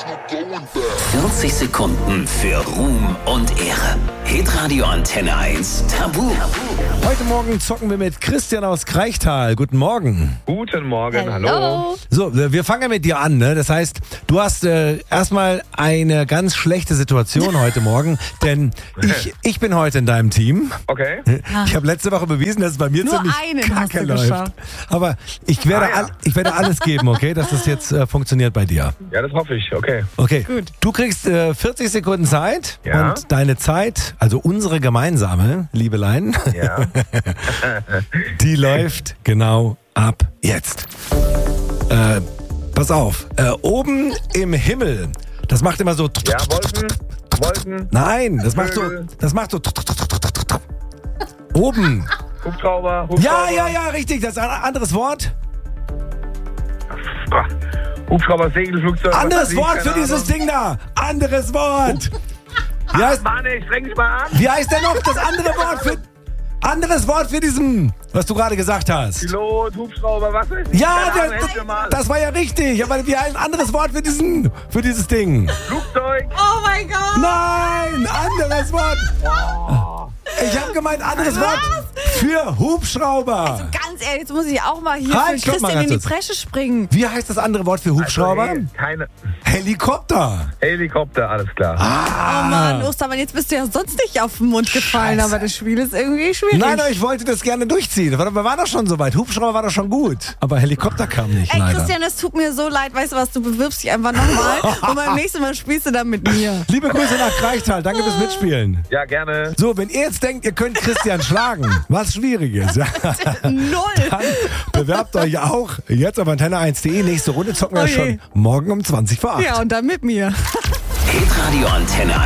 40 Sekunden für Ruhm und Ehre. Hitradio Antenne 1 Tabu. Heute Morgen zocken wir mit Christian aus Kreichtal. Guten Morgen. Guten Morgen, hallo. So, wir fangen mit dir an, ne? Das heißt, du hast erstmal eine ganz schlechte Situation heute Morgen, denn ich bin heute in deinem Team. Okay. Ich habe letzte Woche bewiesen, dass es bei mir Nur ziemlich einen hast kacke du läuft. geschafft. Aber ich werde alles geben, okay, dass das jetzt funktioniert bei dir. Ja, das hoffe ich, okay. Okay, Gut. du kriegst 40 Sekunden Zeit Ja. und deine Zeit, also unsere gemeinsame, Liebelein, Ja. die läuft genau ab jetzt. Pass auf, oben im Himmel, das macht immer so... Ja, Wolken. Nein, das macht so... Vögel. Das macht so... Oben. Hubschrauber. Ja, richtig, das ist ein anderes Wort. Hubschrauber, Segelflugzeug. Anderes Wort für dieses Ding da. Anderes Wort. Mann, ich streng dich mal an. Wie heißt denn noch das andere Wort für... Anderes Wort für diesen, was du gerade gesagt hast. Pilot, Hubschrauber, was weiß ich. Ja, Keine Ahnung, helft mir mal. das war ja richtig. Aber wie heißt ein anderes Wort für dieses Ding? Flugzeug. Oh mein Gott! Nein, anderes Wort. Ich habe gemeint, anderes Wort für Hubschrauber. Ganz ehrlich, jetzt muss ich auch mal hier Halt, für stopp mal Christian in die ganz kurz. Bresche springen. Wie heißt das andere Wort für Hubschrauber? Also, keine Helikopter. Helikopter, alles klar. Oh Mann, Ostermann, jetzt bist du ja sonst nicht auf den Mund gefallen, Scheiße. aber das Spiel ist irgendwie schwierig. Nein, ich wollte das gerne durchziehen. Wir waren doch schon so weit. Hubschrauber war doch schon gut. Aber Helikopter kam nicht, Ey, leider. Christian, es tut mir so leid, weißt du was, du bewirbst dich einfach nochmal und beim nächsten Mal spielst du dann mit mir. Liebe Grüße nach Kreichtal. Danke fürs Mitspielen. Ja, gerne. So, wenn ihr jetzt denkt, ihr könnt Christian schlagen, was Schwieriges, ja, Null. dann bewerbt euch auch jetzt auf antenne1.de. Nächste Runde zocken wir Oh je. schon morgen um 20 vor 8. Ja, und dann mit mir. Hitradio Antenne